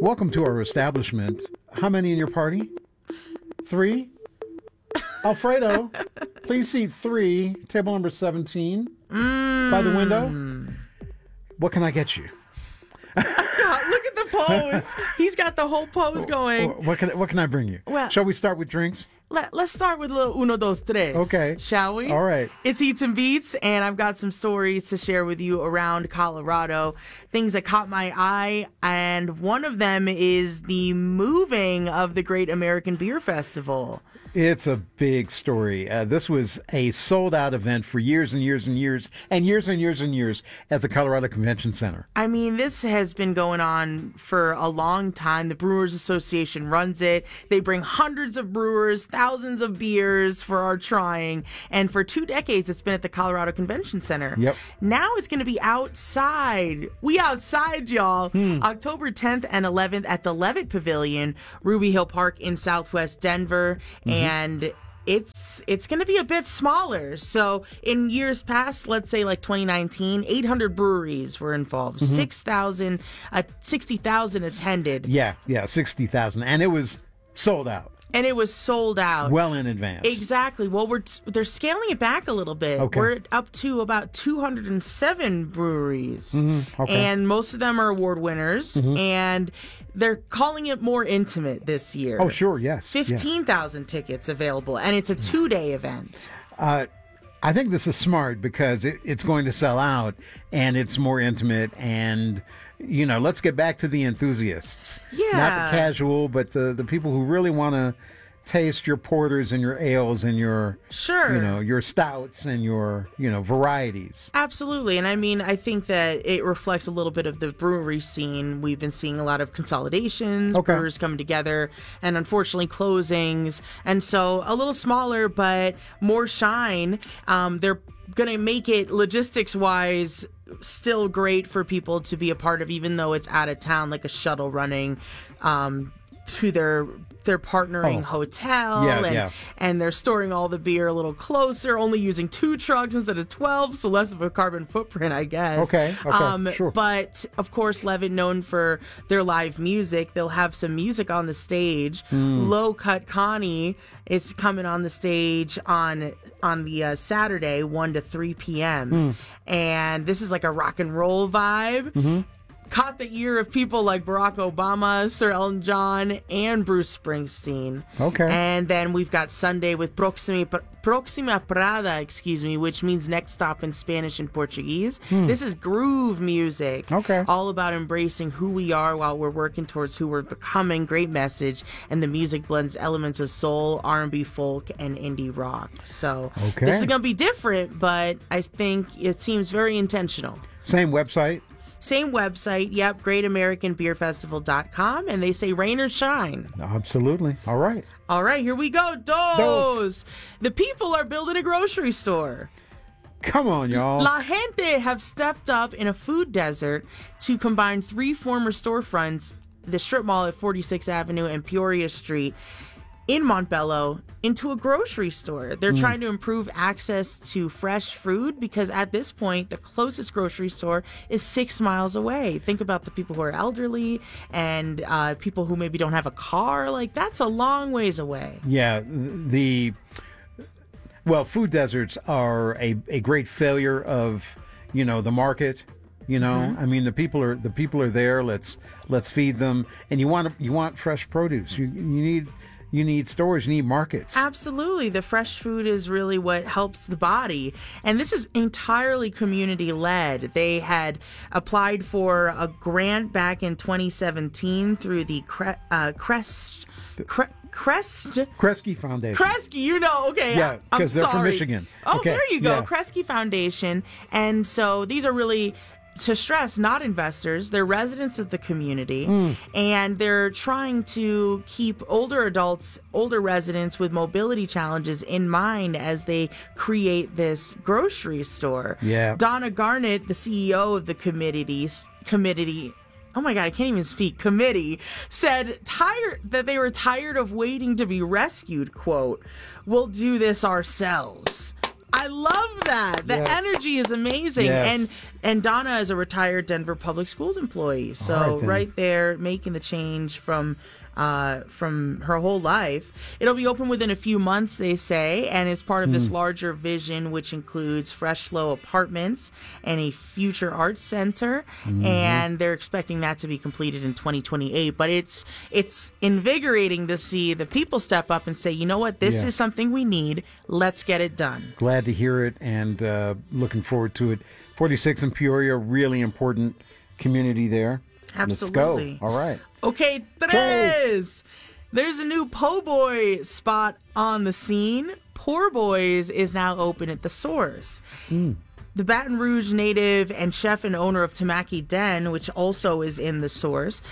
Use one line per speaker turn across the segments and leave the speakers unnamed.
Welcome to our establishment. How many in your party? 3? Alfredo, please seat 3, table number 17, by the window. What can I get you?
God, look at the pose. He's got the whole pose going.
What can I bring you?
Well,
shall we start with drinks?
Let's start with a little uno, dos, tres.
Okay.
Shall we?
All right.
It's Eats and Beats, and I've got some stories to share with you around Colorado, things that caught my eye, and one of them is the moving of the Great American Beer Festival.
It's a big story. This was a sold-out event for years and years and years and years and years and years at the Colorado Convention Center.
I mean, this has been going on for a long time. The Brewers Association runs it. They bring hundreds of brewers, thousands of beers for our trying. And for 2 decades, it's been at the Colorado Convention Center.
Yep.
Now it's going to be outside. We outside, y'all. October 10th and 11th at the Levitt Pavilion, Ruby Hill Park in Southwest Denver. And it's going to be a bit smaller. So in years past, let's say like 2019, 800 breweries were involved. 60,000 attended.
Yeah, 60,000. And it was sold out.
And it was sold out.
Well in advance.
Exactly. Well, they're scaling it back a little bit.
Okay.
We're up to about 207 breweries.
Okay.
And most of them are award winners. And they're calling it more intimate this year.
Oh, sure, yes.
15,000 tickets available. And it's a 2-day event.
I think this is smart because it's going to sell out and it's more intimate and, you know, let's get back to the enthusiasts.
Yeah.
Not the casual, but the people who really want to taste your porters and your ales and your,
Sure.
you know, your stouts and your, you know, varieties.
Absolutely. And I mean, I think that it reflects a little bit of the brewery scene. We've been seeing a lot of consolidations,
Okay.
brewers coming together, and unfortunately closings. And so a little smaller, but more shine. They're going to make it logistics-wise still great for people to be a part of, even though it's out of town, like a shuttle running to their partnering hotel. And they're storing all the beer a little closer, only using 2 trucks instead of 12, so less of a carbon footprint, I guess.
Okay, sure.
But of course, Levitt, known for their live music, they'll have some music on the stage. Low Cut Connie is coming on the stage on the Saturday, 1 to 3 p.m. And this is like a rock and roll vibe. Caught the ear of people like Barack Obama, Sir Elton John, and Bruce Springsteen.
Okay.
And then we've got Sunday with Proxima Parada, which means next stop in Spanish and Portuguese. This is groove music.
Okay.
All about embracing who we are while we're working towards who we're becoming. Great message. And the music blends elements of soul, R&B, folk, and indie rock. So this is going to be different, but I think it seems very intentional.
Same website?
Same website, yep, greatamericanbeerfestival.com, and they say rain or shine.
Absolutely. All right.
All right, here we go. Dos. The people are building a grocery store.
Come on, y'all.
La Gente have stepped up in a food desert to combine 3 former storefronts, the strip mall at 46th Avenue and Peoria Street, in Montbello, into a grocery store. They're trying to improve access to fresh food because at this point, the closest grocery store is 6 miles away. Think about the people who are elderly and people who maybe don't have a car. Like, that's a long ways away.
Yeah, well, food deserts are a great failure of, you know, the market. You know, I mean, the people are there. Let's feed them, and you want fresh produce. You need stores, you need markets.
Absolutely. The fresh food is really what helps the body. And this is entirely community-led. They had applied for a grant back in 2017 through the Kresge
Foundation.
Kresge, you know, okay.
Yeah, because they're from Michigan.
Oh,
okay.
There you go.
Yeah.
Kresge Foundation. And so these are really, to stress, not investors. They're residents of the community, and they're trying to keep older residents with mobility challenges in mind as they create this grocery store.
Yeah.
Donna Garnett, the CEO of the committee, oh my God, I can't even speak, committee, said that they were tired of waiting to be rescued, quote, "We'll do this ourselves." I love that. The energy is amazing.
Yes.
And Donna is a retired Denver Public Schools employee. So
All right, then.
right there, making the change from her whole life. It'll be open within a few months, they say, and it's part of this larger vision, which includes Fresh Flow Apartments and a future arts center. And they're expecting that to be completed in 2028. But it's invigorating to see the people step up and say, you know what, this is something we need. Let's get it done.
Glad to hear it, and looking forward to it. 46 in Peoria, really important community there.
Absolutely.
Let's go. All right.
Okay, tres. There's a new po' boy spot on the scene. Poor Boys is now open at the Source. The Baton Rouge native and chef and owner of Tamaki Den, which also is in the Source,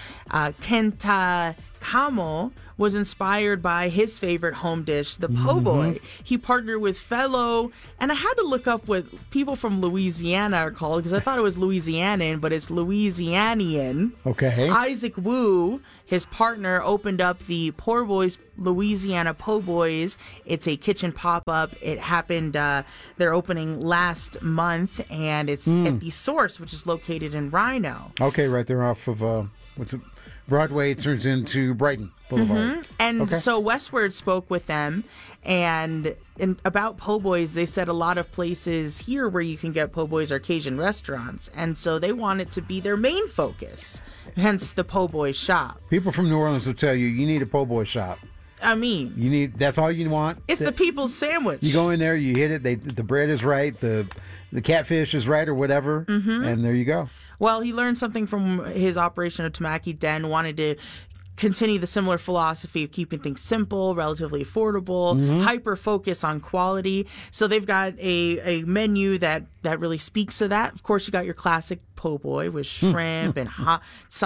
Kenta Kamo, was inspired by his favorite home dish, the po' boy. He partnered with fellow, and I had to look up what people from Louisiana are called because I thought it was Louisianan, but it's Louisianian.
Okay.
Isaac Wu, his partner, opened up the Poor Boys Louisiana Po' Boys. It's a kitchen pop-up. It happened, their opening last month, and it's at the Source, which is located in Rhino.
Okay, right there off of, Broadway turns into Brighton Boulevard.
And so Westward spoke with them, and about po' boys, they said a lot of places here where you can get po' boys are Cajun restaurants, and so they want it to be their main focus, hence the po' boy shop.
People from New Orleans will tell you, you need a po' boy shop.
I mean,
That's all you want.
it's the people's sandwich.
You go in there, you hit it, the bread is right, the catfish is right or whatever, and there you go.
Well, he learned something from his operation of Tamaki Den, wanted to continue the similar philosophy of keeping things simple, relatively affordable, hyper focus on quality. So they've got a menu that really speaks to that. Of course, you got your classic po' boy with shrimp and hot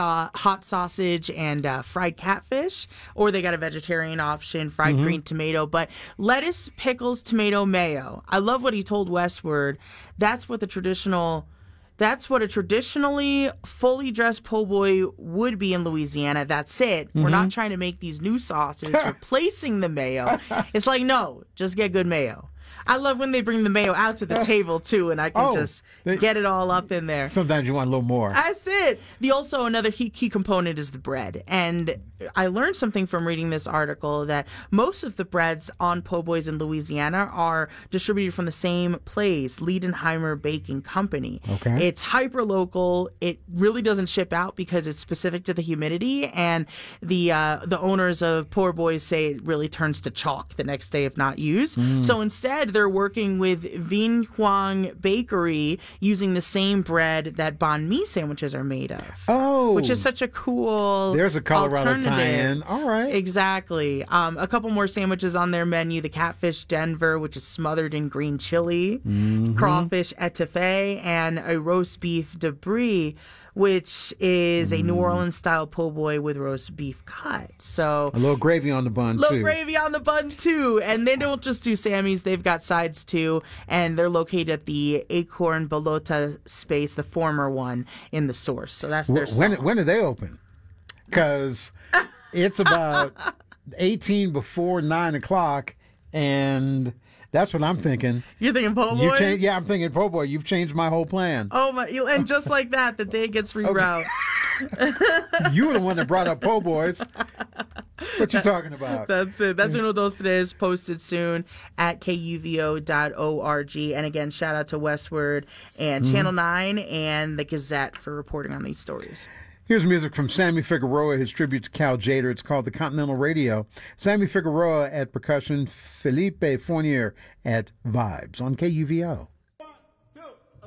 sausage and fried catfish, or they got a vegetarian option, fried green tomato, but lettuce, pickles, tomato, mayo. I love what he told Westward. That's what a traditionally fully dressed po' boy would be in Louisiana. That's it. We're not trying to make these new sauces replacing the mayo. It's like, no, just get good mayo. I love when they bring the mayo out to the table, too, and I can get it all up in there.
Sometimes you want a little more.
That's it. Also, another key component is the bread. And I learned something from reading this article that most of the breads on po' boys in Louisiana are distributed from the same place, Liedenheimer Baking Company.
Okay.
It's hyper local. It really doesn't ship out because it's specific to the humidity, and the owners of Poor Boys say it really turns to chalk the next day if not used. So instead, they're working with Vinh Quang Bakery using the same bread that banh mi sandwiches are made of.
Oh.
Which is such a cool
There's a Colorado
alternative.
tie-in. All right.
Exactly. A couple more sandwiches on their menu. The Catfish Denver, which is smothered in green chili. Crawfish etouffee, and a roast beef debris, which is a New Orleans-style po' boy with roast beef cut. So
A little gravy on the bun,
little
too.
gravy on the bun, too. And they don't just do Sammy's. They've got sides, too. And they're located at the Acorn Balota space, the former one, in the Source. So that's their
When do they open? Because it's about 18 before 9 o'clock, and that's what I'm thinking.
You're thinking po' boys?
Yeah, I'm thinking po' boy. You've changed my whole plan.
Oh, my. And just like that, the day gets rerouted.
You were the one that brought up po' boys. What you talking about?
That's it. That's Uno Dos Tres, posted soon at kuvo.org. And again, shout out to Westward and Channel 9 and the Gazette for reporting on these stories.
Here's music from Sammy Figueroa, his tribute to Cal Jader. It's called The Continental Radio. Sammy Figueroa at percussion, Felipe Fournier at vibes on KUVO.